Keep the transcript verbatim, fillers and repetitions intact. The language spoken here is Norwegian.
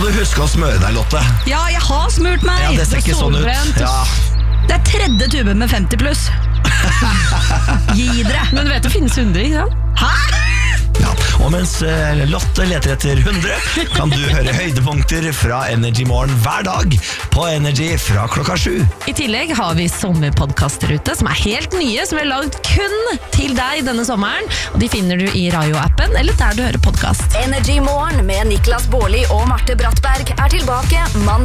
må du huske å smøre deg, Lotte. Ja, jeg har smurt meg. Ja, det ser ikke sånn ut. Ja. Det er tredje tube med femti pluss. Gi dere. Men du vet det finnes hundre, ikke sant? Hæ? Ja, og mens eh, Lotte leter etter hundre, kan du høre høydepunkter fra Energy Morgen hver dag på Energy fra klokka sju. I tillegg har vi sommerpodkaster ute som er helt nye, som er laget kun til deg denne sommeren. Og de finner du i Rayo-appen eller der du hører podcast. Energy Morgen med Niklas Baarli og Marte Brattberg er tilbake mandag.